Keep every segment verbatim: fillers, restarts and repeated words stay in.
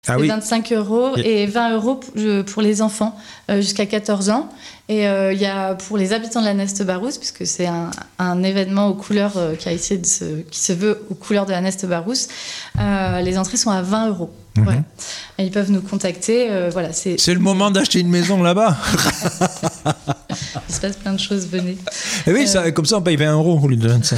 Ah c'est oui. vingt-cinq euros et vingt euros pour les enfants euh, jusqu'à quatorze ans. Et il euh, y a pour les habitants de la Neste-Barousse, puisque c'est un, un événement aux couleurs euh, qui, a essayé de se, qui se veut aux couleurs de la Neste-Barousse, euh, les entrées sont à vingt euros. Mmh. Voilà. Et ils peuvent nous contacter. Euh, voilà, c'est... c'est le moment d'acheter une maison là-bas. Il se passe plein de choses, venez. Et oui, euh... ça, comme ça on paye vingt euros au lieu de vingt-cinq.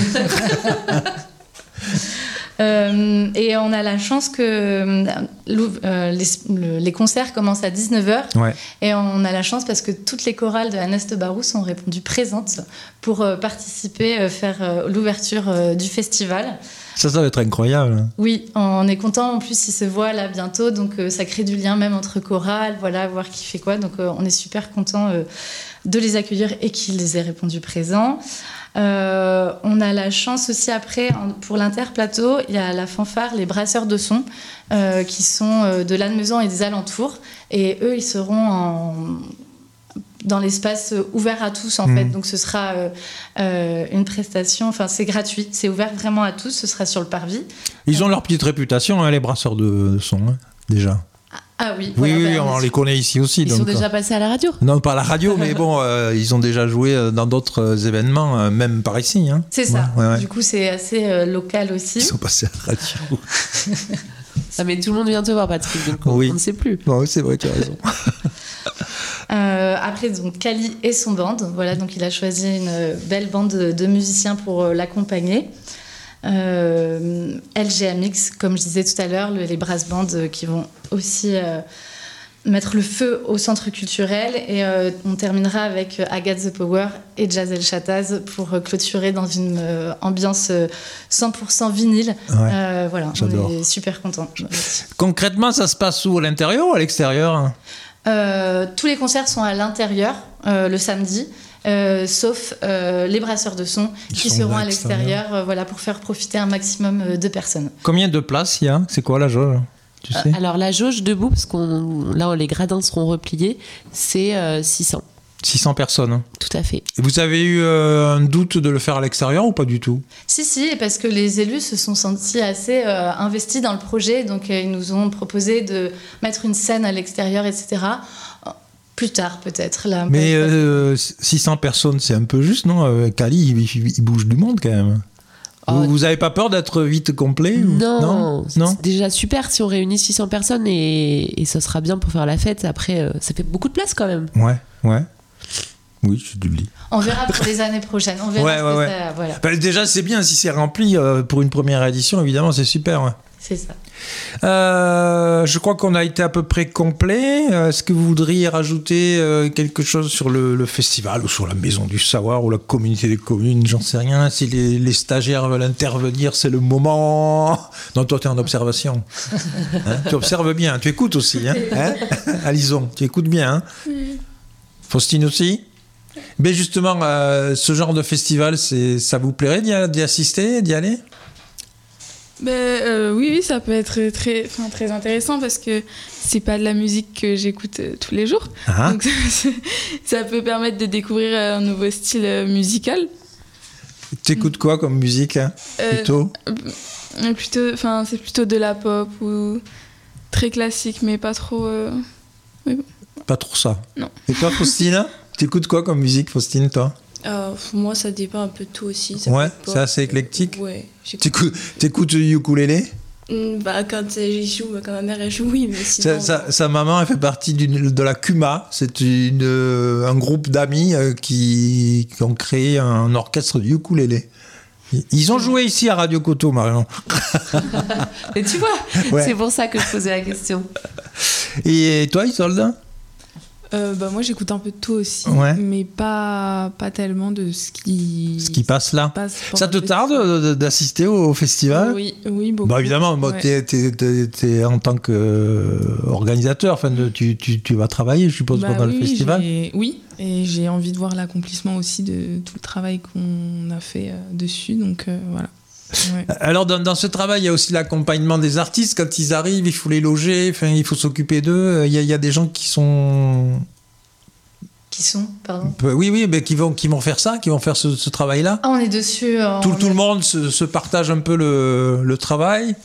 Euh, et on a la chance que euh, les, les concerts commencent à dix-neuf heures. Ouais. Et on a la chance parce que toutes les chorales de la Neste-Barousse ont répondu présentes pour euh, participer, euh, faire euh, l'ouverture euh, du festival. Ça, ça va être incroyable. Oui, on est content. En plus, ils se voient là bientôt. Donc, euh, ça crée du lien même entre chorales. Voilà, voir qui fait quoi. Donc, euh, on est super content euh, de les accueillir et qu'ils aient répondu présents. Euh, on a la chance aussi après, pour l'Interplateau, il y a la fanfare Les Brasseurs de Son euh, qui sont euh, de Lannemezan et des alentours. Et eux, ils seront en... dans l'espace ouvert à tous en mmh. fait, donc ce sera euh, euh, une prestation, enfin c'est gratuit, c'est ouvert vraiment à tous, ce sera sur le parvis. Ils ont leur petite réputation, hein, les brasseurs de, de son, hein, déjà. Ah oui, oui, voilà, oui, ben, on, on les connaît ici aussi. Ils donc, sont déjà passés à la radio. Non, pas à la radio, mais bon, euh, ils ont déjà joué dans d'autres événements, euh, même par ici. Hein. C'est ça. Ouais, ouais. Du coup, c'est assez euh, local aussi. Ils sont passés à la radio. Ah, mais tout le monde vient te voir, Patrick, donc on, oui. on ne sait plus. Bon, c'est vrai, tu as raison. Euh, après, donc, Kali et son band. Voilà, donc il a choisi une belle bande de, de musiciens pour euh, l'accompagner. Euh, L G M X, comme je disais tout à l'heure, le, les brass bands euh, qui vont aussi euh, mettre le feu au centre culturel. Et euh, on terminera avec euh, Agathe the Power et Jazz El Chataz pour euh, clôturer dans une euh, ambiance euh, cent pour cent vinyle. Ouais, euh, voilà, j'adore. On est super contents. Concrètement, ça se passe où, à l'intérieur ou à l'extérieur? euh, Tous les concerts sont à l'intérieur euh, le samedi. Euh, sauf euh, les brasseurs de son Ils qui seront à l'extérieur euh, voilà, pour faire profiter un maximum euh, de personnes. Combien de places il y a? C'est quoi la jauge, tu sais? euh, Alors la jauge debout, parce que là les gradins seront repliés, c'est euh, six cents. six cents personnes. Tout à fait. Et vous avez eu euh, un doute de le faire à l'extérieur ou pas du tout? Si, si, parce que les élus se sont sentis assez euh, investis dans le projet, donc euh, ils nous ont proposé de mettre une scène à l'extérieur, et cetera. Plus tard, peut-être. Là, mais euh, six cents personnes, c'est un peu juste, non? euh, Kali, il, il bouge du monde quand même. Oh. Vous n'avez pas peur d'être vite complet? Non, non, non, c'est déjà super si on réunit six cents personnes et, et ça sera bien pour faire la fête. Après, euh, ça fait beaucoup de place quand même. Ouais, ouais. Oui, je te le dis. On verra pour les années prochaines. On verra ouais, ouais, ouais. Ça, voilà. Bah, déjà, c'est bien si c'est rempli euh, pour une première édition, évidemment, c'est super. Ouais. C'est ça. Euh, je crois qu'on a été à peu près complet. Est-ce que vous voudriez rajouter euh, quelque chose sur le, le festival ou sur la Maison du Savoir ou la communauté des communes? J'en sais rien. Si les, les stagiaires veulent intervenir, c'est le moment. Non, toi, tu es en observation. Hein, tu observes bien. Tu écoutes aussi. Hein, hein Alison, tu écoutes bien. Hein oui. Faustine aussi? Mais justement, euh, ce genre de festival, c'est, ça vous plairait d'y, d'y assister, d'y aller? Ben, euh, oui, oui, ça peut être très, enfin, très intéressant parce que c'est pas de la musique que j'écoute euh, tous les jours. Ah. Donc ça, ça peut permettre de découvrir un nouveau style euh, musical. Tu écoutes quoi comme musique hein, plutôt euh, plutôt, enfin, c'est plutôt de la pop ou très classique, mais pas trop. Euh... Oui. Pas trop ça. Non. Et toi, Faustine, tu écoutes quoi comme musique, Faustine, toi? Euh, moi, ça dépend un peu de tout aussi. Ça ouais, c'est assez éclectique. Ouais. T'écoutes, t'écoutes le ukulélé? mmh, Bah, quand j'y joue, quand ma mère elle joue, oui, mais sinon... Sa, sa, sa maman, elle fait partie d'une, de la Kuma. C'est une, euh, un groupe d'amis euh, qui, qui ont créé un orchestre de ukulélé. Ils ont joué ici à Radio Coteau, Marion. Et tu vois, ouais. C'est pour ça que je posais la question. Et toi, Isolde? Euh, bah moi j'écoute un peu de tout aussi, ouais. mais pas, pas tellement de ce qui, ce qui passe là. Passe ça te tarde d'assister au festival? Oui, oui, beaucoup. Bah évidemment, ouais. t'es, t'es, t'es, t'es en tant qu'organisateur, enfin, tu, tu, tu vas travailler, je suppose, bah pendant oui, le festival. J'ai, oui, et j'ai envie de voir l'accomplissement aussi de tout le travail qu'on a fait euh, dessus, donc euh, voilà. Ouais. Alors dans, dans ce travail, il y a aussi l'accompagnement des artistes. Quand ils arrivent, il faut les loger, enfin, il faut s'occuper d'eux. Il y a, il y a des gens qui sont... Qui sont, pardon Oui, oui, mais qui vont, qui vont faire ça, qui vont faire ce, ce travail-là. Ah, on est dessus. Tout, tout est... le monde se, se partage un peu le, le travail.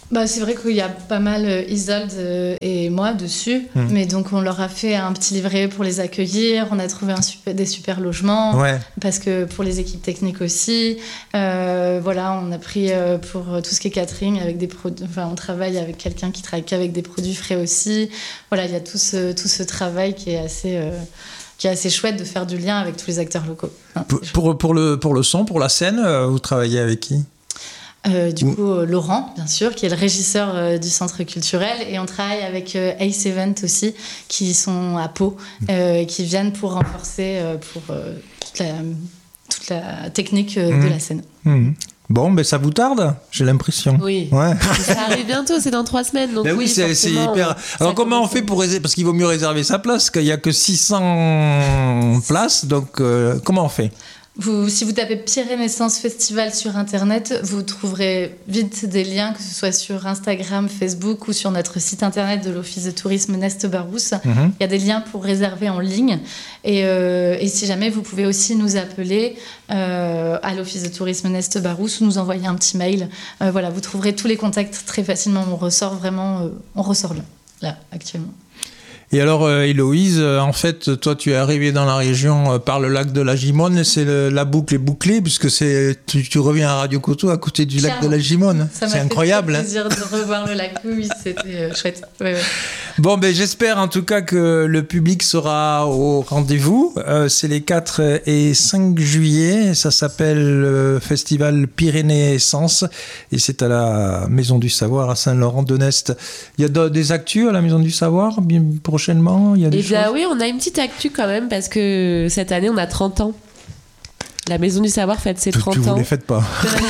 Bah, c'est vrai qu'il y a pas mal euh, Isolde euh, et moi dessus, mmh. mais donc on leur a fait un petit livret pour les accueillir, on a trouvé un super, des super logements, ouais. parce que pour les équipes techniques aussi, euh, voilà, on a pris euh, pour tout ce qui est catering, avec des produits, enfin on travaille avec quelqu'un qui travaille qu'avec des produits frais aussi, voilà, il y a tout ce, tout ce travail qui est assez... Euh, qui est assez chouette de faire du lien avec tous les acteurs locaux. Hein, pour, pour, pour, le, pour le son, pour la scène, euh, vous travaillez avec qui ? Euh, du coup, euh, Laurent, bien sûr, qui est le régisseur euh, du centre culturel. Et on travaille avec euh, Ace Event aussi, qui sont à Pau, euh, qui viennent pour renforcer euh, pour, euh, toute, la, toute la technique euh, mmh. de la scène. Mmh. Bon, ben ça vous tarde, j'ai l'impression. Oui. Ouais. Ça arrive bientôt, c'est dans trois semaines. Donc ben oui, oui c'est, c'est hyper. Alors comment on fait pour réserver ? Parce qu'il vaut mieux réserver sa place, qu'il n'y a que six cents places. Donc euh, comment on fait ? Vous, si vous tapez Pyrénaissance Festival sur Internet, vous trouverez vite des liens, que ce soit sur Instagram, Facebook ou sur notre site internet de l'Office de tourisme Neste-Barousse. Mm-hmm. Il y a des liens pour réserver en ligne. Et, euh, et si jamais, vous pouvez aussi nous appeler euh, à l'Office de tourisme Neste-Barousse ou nous envoyer un petit mail. Euh, voilà, vous trouverez tous les contacts très facilement. On ressort vraiment, euh, on ressort là, là, actuellement. Et alors, euh, Héloïse, euh, en fait, toi, tu es arrivée dans la région euh, par le lac de la Gimone, et c'est le, la boucle est bouclée, puisque c'est, tu, tu reviens à Radio Coteau à côté du Clairement. lac de la Gimone. Ça c'est m'a incroyable. fait plaisir hein. de revoir le lac. Oui, c'était euh, chouette. Ouais, ouais. Bon, ben, j'espère en tout cas que le public sera au rendez-vous. Euh, c'est les quatre et cinq juillet. Ça s'appelle le Festival Pyrénées-Essence, et c'est à la Maison du Savoir à Saint-Laurent-de-Nest. Il y a des actus à la Maison du Savoir bien pour prochainement, il y a des Eh bien choses... oui, on a une petite actu quand même, parce que cette année, on a trente ans. La Maison du Savoir fête ses trente tu, tu ans. Vous les faites pas.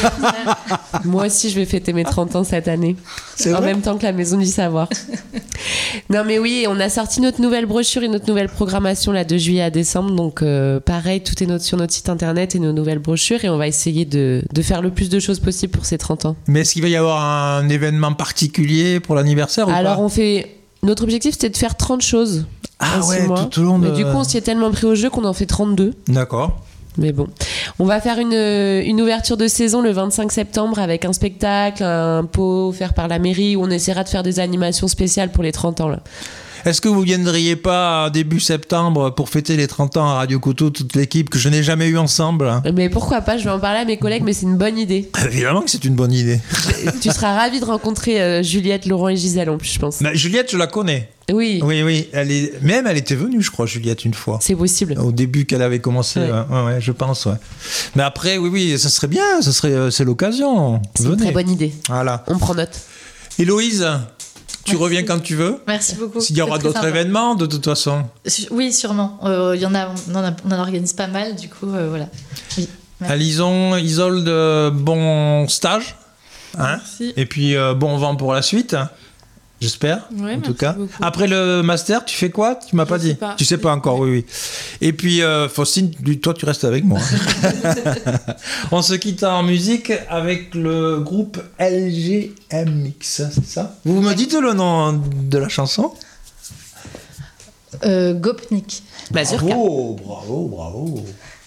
Moi aussi, je vais fêter mes trente ans cette année. C'est en vrai même temps que la Maison du Savoir. Non mais oui, on a sorti notre nouvelle brochure et notre nouvelle programmation là, de juillet à décembre. Donc euh, pareil, tout est notre, sur notre site internet et nos nouvelles brochures. Et on va essayer de, de faire le plus de choses possible pour ces trente ans. Mais est-ce qu'il va y avoir un événement particulier pour l'anniversaire ou Alors pas ? on fait... Notre objectif, c'était de faire trente choses. Ah ouais, mois. tout au long de... Mais du coup, on s'y est tellement pris au jeu qu'on en fait trente-deux. D'accord. Mais bon, on va faire une, une ouverture de saison le vingt-cinq septembre avec un spectacle, un pot offert par la mairie, où on essaiera de faire des animations spéciales pour les trente ans. Là. Est-ce que vous viendriez pas début septembre pour fêter les trente ans à Radio Coteau, toute l'équipe que je n'ai jamais eu ensemble ? Mais pourquoi pas, je vais en parler à mes collègues, mais c'est une bonne idée. Évidemment que c'est une bonne idée. Tu seras ravi de rencontrer euh, Juliette, Laurent et Gisèle en plus, je pense. Mais Juliette, je la connais. Oui. Oui, oui. Elle est... Même elle était venue, je crois, Juliette, une fois. C'est possible. Au début qu'elle avait commencé, ouais. Ouais, ouais, je pense, ouais. Mais après, oui, oui, ça serait bien, ça serait, c'est l'occasion. C'est Venez. une très bonne idée. Voilà. On prend note. Héloïse, tu Merci. reviens quand tu veux. Merci beaucoup. S'il y aura d'autres sympa. événements, de toute façon. Oui, sûrement. Euh, y en a, on, en a, on en organise pas mal, du coup, euh, voilà. Oui. Alison, Isolde, bon stage. Hein. Merci. Et puis, euh, bon vent pour la suite. J'espère, ouais, en tout cas. Beaucoup. Après le master, tu fais quoi ? Tu m'as je pas dit. pas. Tu sais pas encore, oui, oui. Et puis, euh, Faustine, toi, tu restes avec moi. On se quitte en musique avec le groupe L G M X, c'est ça ? Vous me dites le nom de la chanson ? euh, Gopnik. Bah, bravo, bravo, bravo.